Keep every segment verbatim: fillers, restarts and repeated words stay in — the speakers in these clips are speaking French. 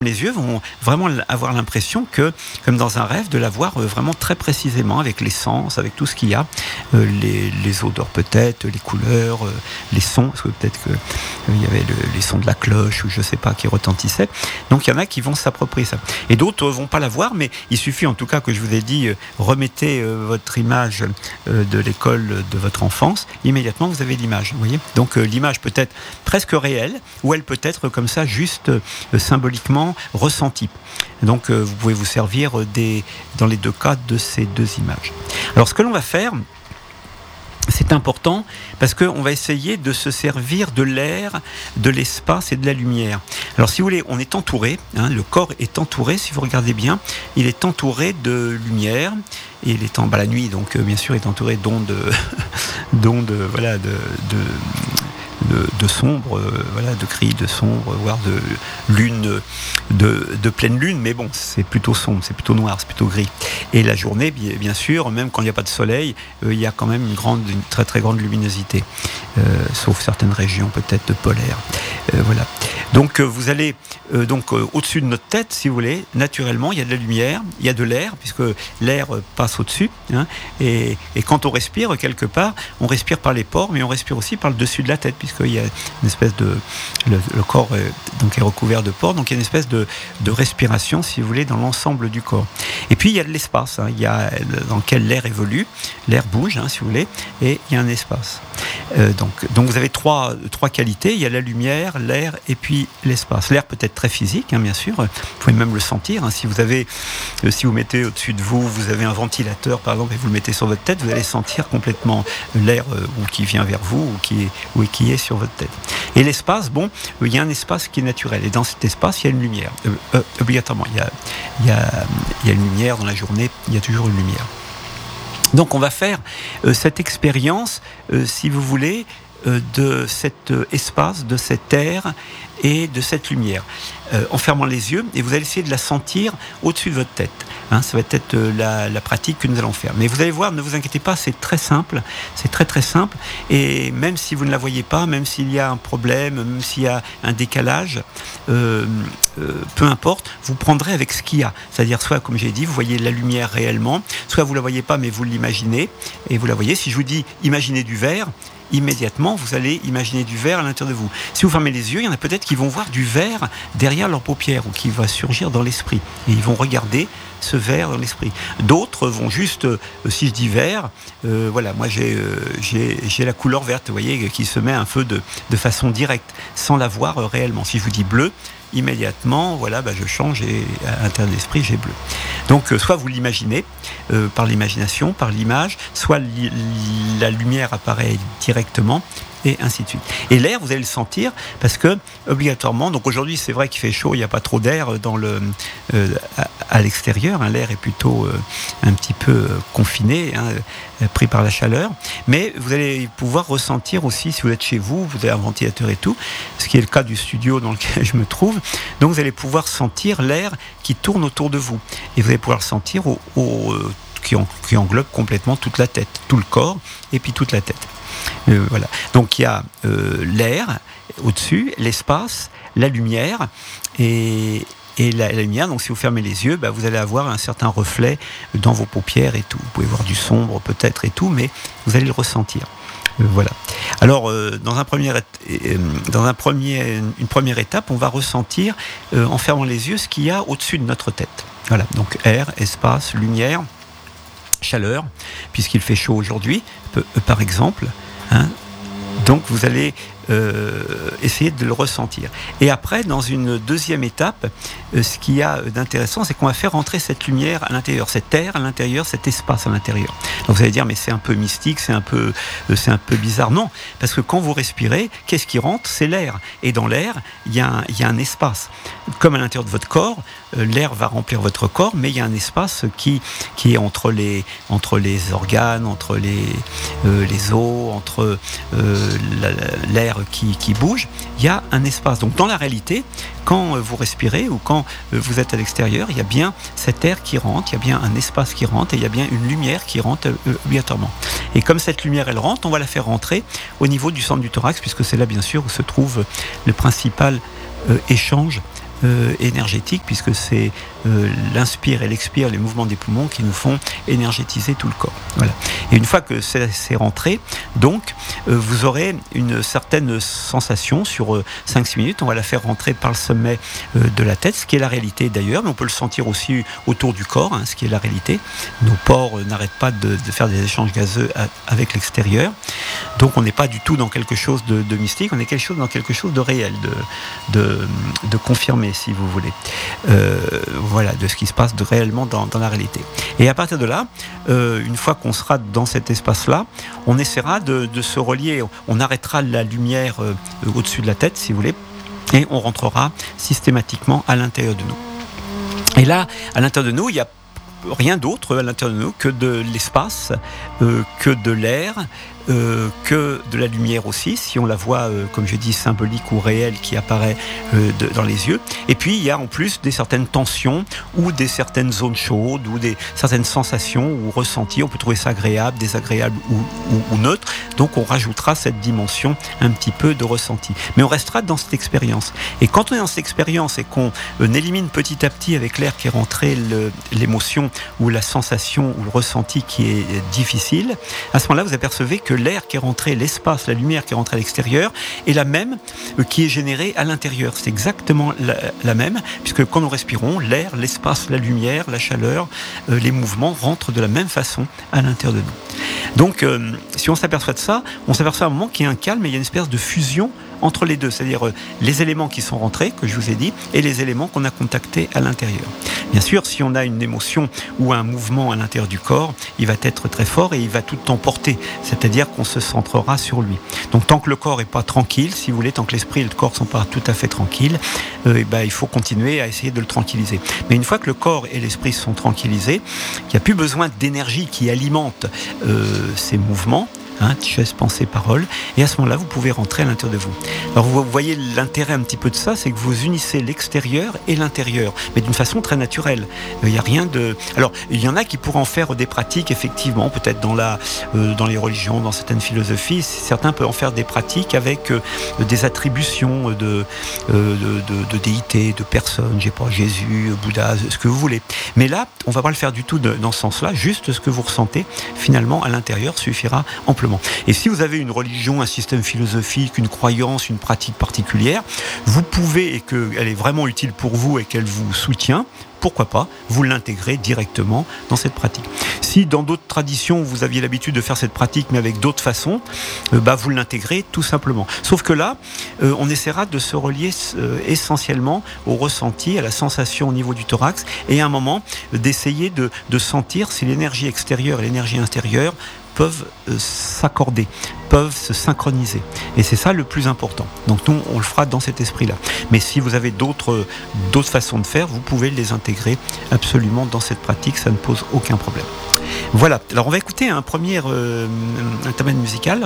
Les yeux vont vraiment avoir l'impression que, comme dans un rêve, de la voir vraiment très précisément, avec les sens, avec tout ce qu'il y a, euh, les, les odeurs peut-être, les couleurs, euh, les sons, parce que peut-être qu'il euh, y avait le, les sons de la cloche ou je ne sais pas qui retentissaient. Donc il y en a qui vont s'approprier ça. Et d'autres ne vont pas la voir, mais il suffit en tout cas que je vous ai dit, euh, remettez euh, votre image euh, de l'école de votre enfance, immédiatement vous avez l'image. Vous voyez, donc euh, l'image peut être presque réelle, ou elle peut être comme ça juste euh, symboliquement ressenti. Donc euh, vous pouvez vous servir des, dans les deux cas de ces deux images. Alors ce que l'on va faire, c'est important parce qu'on va essayer de se servir de l'air, de l'espace et de la lumière. Alors si vous voulez, on est entouré, hein, le corps est entouré, si vous regardez bien, il est entouré de lumière. Et il est en, bah, la nuit, donc euh, bien sûr, il est entouré d'ondes, d'ondes, voilà, de, de De, de sombre, euh, voilà, de gris, de sombre, voire de lune, de, de pleine lune, mais bon, c'est plutôt sombre, c'est plutôt noir, c'est plutôt gris. Et la journée, bien, bien sûr, même quand il n'y a pas de soleil, euh, il y a quand même une grande, une très très grande luminosité, euh, sauf certaines régions peut-être polaires. Euh, voilà. Donc euh, vous allez euh, donc euh, au-dessus de notre tête, si vous voulez, naturellement, il y a de la lumière, il y a de l'air, puisque l'air euh, passe au-dessus, hein, et, et quand on respire quelque part, on respire par les pores, mais on respire aussi par le dessus de la tête, puisque il y a une espèce de le, le corps est, donc est recouvert de pores, donc il y a une espèce de, de respiration, si vous voulez, dans l'ensemble du corps. Et puis il y a de l'espace, hein, il y a dans lequel l'air évolue, l'air bouge, hein, si vous voulez, et il y a un espace. Euh, donc, donc vous avez trois, trois qualités, il y a la lumière, l'air et puis l'espace. L'air peut être très physique, hein, bien sûr, vous pouvez même le sentir, hein, si vous avez, euh, si vous mettez au-dessus de vous, vous avez un ventilateur par exemple et vous le mettez sur votre tête, vous allez sentir complètement l'air euh, ou qui vient vers vous ou qui est, ou qui est sur votre tête. Et l'espace, bon, euh, il y a un espace qui est naturel et dans cet espace il y a une lumière, euh, euh, obligatoirement, il y a, il y a, il y a une lumière dans la journée, il y a toujours une lumière. Donc on va faire euh, cette expérience, euh, si vous voulez, euh, de cet euh, espace, de cet air et de cette lumière, euh, en fermant les yeux, et vous allez essayer de la sentir au-dessus de votre tête. Hein, ça va être euh, la, la pratique que nous allons faire. Mais vous allez voir, ne vous inquiétez pas, c'est très simple, c'est très très simple, et même si vous ne la voyez pas, même s'il y a un problème, même s'il y a un décalage, euh, euh, peu importe, vous prendrez avec ce qu'il y a. C'est-à-dire, soit, comme j'ai dit, vous voyez la lumière réellement, soit vous ne la voyez pas, mais vous l'imaginez, et vous la voyez. Si je vous dis, imaginez du verre, immédiatement, vous allez imaginer du verre à l'intérieur de vous. Si vous fermez les yeux, il y en a peut-être qui vont voir du verre derrière leurs paupières ou qui va surgir dans l'esprit. Et ils vont regarder ce verre dans l'esprit. D'autres vont juste, euh, si je dis vert, euh, voilà, moi j'ai, euh, j'ai, j'ai la couleur verte, vous voyez, qui se met un peu de, de façon directe, sans la voir euh, réellement. Si je vous dis bleu, immédiatement, voilà, bah, je change et à l'intérieur de l'esprit, j'ai bleu. Donc, euh, soit vous l'imaginez euh, par l'imagination, par l'image, soit li- la lumière apparaît directement, et ainsi de suite. Et l'air, vous allez le sentir parce que, obligatoirement, donc aujourd'hui, c'est vrai qu'il fait chaud, il n'y a pas trop d'air dans le, euh, à, à l'extérieur, hein, l'air est plutôt euh, un petit peu euh, confiné, hein, euh, pris par la chaleur, mais vous allez pouvoir ressentir aussi, si vous êtes chez vous, vous avez un ventilateur et tout, ce qui est le cas du studio dans lequel je me trouve, donc vous allez pouvoir sentir l'air qui tourne autour de vous, et vous allez pouvoir le sentir au, au, euh, qui, en, qui englobe complètement toute la tête, tout le corps, et puis toute la tête. Euh, voilà. Donc il y a euh, l'air au-dessus, l'espace, la lumière et, et la, la lumière. Donc si vous fermez les yeux, bah, vous allez avoir un certain reflet dans vos paupières et tout. Vous pouvez voir du sombre peut-être et tout, mais vous allez le ressentir. Euh, voilà. Alors euh, dans, un premier, euh, dans un premier, une première étape, on va ressentir euh, en fermant les yeux ce qu'il y a au-dessus de notre tête. Voilà. Donc air, espace, lumière, chaleur, puisqu'il fait chaud aujourd'hui, euh, par exemple. Hein, donc vous allez euh, essayer de le ressentir. Et après, dans une deuxième étape, euh, ce qu'il y a d'intéressant, c'est qu'on va faire rentrer cette lumière à l'intérieur, cet air à l'intérieur, cet espace à l'intérieur. Donc vous allez dire, mais c'est un peu mystique, c'est un peu, euh, c'est un peu bizarre. Non, parce que quand vous respirez, qu'est-ce qui rentre ? C'est l'air. Et dans l'air, il y a un, il y a un espace. Comme à l'intérieur de votre corps, euh, l'air va remplir votre corps, mais il y a un espace qui, qui est entre les, entre les organes, entre les, euh, les os, entre euh, la, l'air qui, qui bouge, il y a un espace. Donc dans la réalité, quand vous respirez ou quand vous êtes à l'extérieur, il y a bien cet air qui rentre, il y a bien un espace qui rentre et il y a bien une lumière qui rentre euh, obligatoirement. Et comme cette lumière elle rentre, on va la faire rentrer au niveau du centre du thorax, puisque c'est là bien sûr où se trouve le principal euh, échange euh, énergétique, puisque c'est euh, l'inspire et l'expire, les mouvements des poumons qui nous font énergétiser tout le corps. Voilà. Et une fois que c'est, c'est rentré, donc, euh, vous aurez une certaine sensation sur euh, cinq six minutes. On va la faire rentrer par le sommet euh, de la tête, ce qui est la réalité d'ailleurs, mais on peut le sentir aussi autour du corps, hein, ce qui est la réalité. Nos pores euh, n'arrêtent pas de, de faire des échanges gazeux à, avec l'extérieur. Donc on n'est pas du tout dans quelque chose de, de mystique, on est quelque chose, dans quelque chose de réel, de, de, de confirmé, si vous voulez. Euh, voilà, de ce qui se passe de, réellement dans, dans la réalité. Et à partir de là, euh, une fois qu'on sera dans cet espace-là, on essaiera de, de se relier, on arrêtera la lumière euh, au-dessus de la tête, si vous voulez, et on rentrera systématiquement à l'intérieur de nous. Et là, à l'intérieur de nous, il y a rien d'autre à l'intérieur de nous que de l'espace, euh, que de l'air, euh, que de la lumière aussi, si on la voit, euh, comme je dis, symbolique ou réelle qui apparaît euh, de, dans les yeux. Et puis, il y a en plus des certaines tensions ou des certaines zones chaudes ou des certaines sensations ou ressentis. On peut trouver ça agréable, désagréable ou, ou, ou neutre. Donc, on rajoutera cette dimension un petit peu de ressenti. Mais on restera dans cette expérience. Et quand on est dans cette expérience et qu'on euh, élimine petit à petit avec l'air qui est rentré le, l'émotion ou la sensation ou le ressenti qui est difficile, à ce moment-là, vous apercevez que l'air qui est rentré, l'espace, la lumière qui est rentrée à l'extérieur est la même euh, qui est générée à l'intérieur. C'est exactement la, la même, puisque quand nous respirons, l'air, l'espace, la lumière, la chaleur, euh, les mouvements rentrent de la même façon à l'intérieur de nous. Donc, euh, si on s'aperçoit de ça, on s'aperçoit à un moment qu'il y a un calme et il y a une espèce de fusion entre les deux, c'est-à-dire euh, les éléments qui sont rentrés, que je vous ai dit, et les éléments qu'on a contactés à l'intérieur. Bien sûr, si on a une émotion ou un mouvement à l'intérieur du corps, il va être très fort et il va tout emporter, c'est-à-dire qu'on se centrera sur lui. Donc tant que le corps n'est pas tranquille, si vous voulez, tant que l'esprit et le corps ne sont pas tout à fait tranquilles, euh, et ben, il faut continuer à essayer de le tranquilliser. Mais une fois que le corps et l'esprit sont tranquillisés, il n'y a plus besoin d'énergie qui alimente euh, ces mouvements, Hein, geste, pensée, parole, et à ce moment-là, vous pouvez rentrer à l'intérieur de vous. Alors, vous voyez l'intérêt un petit peu de ça, c'est que vous unissez l'extérieur et l'intérieur, mais d'une façon très naturelle. Il n'y a rien de... Alors, il y en a qui pourraient en faire des pratiques, effectivement, peut-être dans, la, euh, dans les religions, dans certaines philosophies, certains peuvent en faire des pratiques avec euh, des attributions de, euh, de, de, de déités, de personnes, je sais pas, Jésus, Bouddha, ce que vous voulez. Mais là, on ne va pas le faire du tout de, dans ce sens-là, juste ce que vous ressentez, finalement, à l'intérieur, suffira amplement. Et si vous avez une religion, un système philosophique, une croyance, une pratique particulière, vous pouvez, et qu'elle est vraiment utile pour vous et qu'elle vous soutient, pourquoi pas, vous l'intégrez directement dans cette pratique. Si dans d'autres traditions, vous aviez l'habitude de faire cette pratique, mais avec d'autres façons, euh, bah, vous l'intégrez tout simplement. Sauf que là, euh, on essaiera de se relier euh, essentiellement au ressenti, à la sensation au niveau du thorax, et à un moment, euh, d'essayer de, de sentir si l'énergie extérieure et l'énergie intérieure peuvent euh, s'accorder, peuvent se synchroniser. Et c'est ça le plus important. Donc nous, on le fera dans cet esprit-là. Mais si vous avez d'autres, d'autres façons de faire, vous pouvez les intégrer absolument dans cette pratique, ça ne pose aucun problème. Voilà, alors on va écouter un premier euh, intermède musical.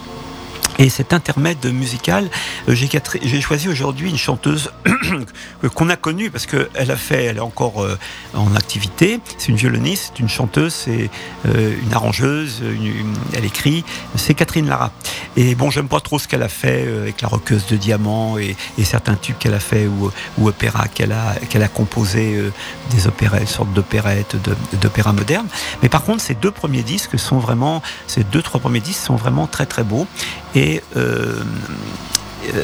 Et cet intermède musical, euh, j'ai, j'ai choisi aujourd'hui une chanteuse qu'on a connue parce qu'elle a fait, elle est encore euh, en activité. C'est une violoniste, c'est une chanteuse, c'est euh, une arrangeuse, une, une, elle écrit. C'est Catherine Lara. Et bon, j'aime pas trop ce qu'elle a fait euh, avec la Roqueuse de Diamants et, et certains tubes qu'elle a fait ou, ou opéra qu'elle a qu'elle a composé euh, des opérettes, une sorte d'opérette, de, d'opéra moderne. Mais par contre, ces deux premiers disques sont vraiment, ces deux trois premiers disques sont vraiment très très beaux. Et euh, euh,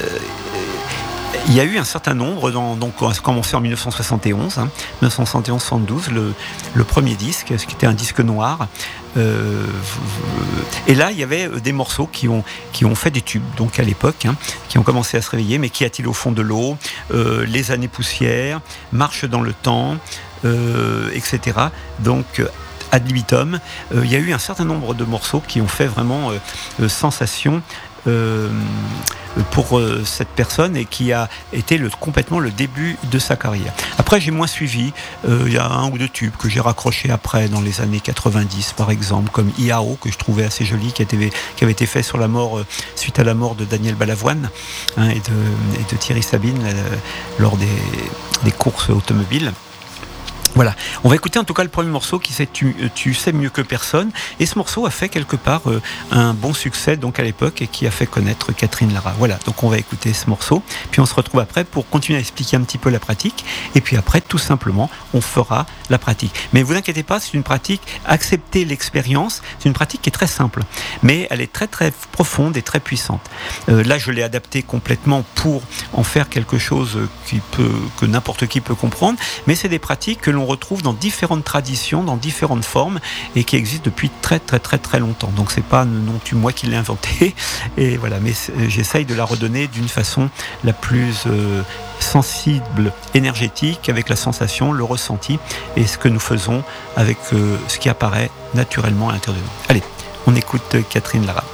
il y a eu un certain nombre, dans, donc on a commencé en dix-neuf cent soixante et onze, hein, dix-neuf cent soixante et onze soixante-douze, le, le premier disque, ce qui était un disque noir. Euh, et là, il y avait des morceaux qui ont, qui ont fait des tubes, donc à l'époque, hein, qui ont commencé à se réveiller. Mais qu'y a-t-il au fond de l'eau, euh, Les années poussières, Marche dans le temps, euh, et cetera. Donc ad libitum, euh, il y a eu un certain nombre de morceaux qui ont fait vraiment euh, euh, sensation euh, pour euh, cette personne et qui a été le, complètement le début de sa carrière. Après, j'ai moins suivi. Euh, il y a un ou deux tubes que j'ai raccrochés après, dans les années quatre-vingt-dix, par exemple, comme I A O, que je trouvais assez joli, qui, était, qui avait été fait sur la mort, euh, suite à la mort de Daniel Balavoine, hein, et, de, et de Thierry Sabine euh, lors des, des courses automobiles. Voilà, on va écouter en tout cas le premier morceau qui c'est tu, tu sais mieux que personne, et ce morceau a fait quelque part euh, un bon succès donc à l'époque et qui a fait connaître Catherine Lara. Voilà, donc on va écouter ce morceau, puis on se retrouve après pour continuer à expliquer un petit peu la pratique, et puis après tout simplement on fera la pratique. Mais vous inquiétez pas, c'est une pratique, acceptez l'expérience, c'est une pratique qui est très simple, mais elle est très très profonde et très puissante. Euh, là je l'ai adaptée complètement pour en faire quelque chose qui peut, que n'importe qui peut comprendre, mais c'est des pratiques que l'on retrouve dans différentes traditions, dans différentes formes, et qui existent depuis très très très très longtemps. Donc c'est pas non plus moi qui l'ai inventé, et voilà. Mais j'essaye de la redonner d'une façon la plus euh, sensible, énergétique, avec la sensation, le ressenti, et ce que nous faisons avec euh, ce qui apparaît naturellement à l'intérieur de nous. Allez, on écoute Catherine Lara.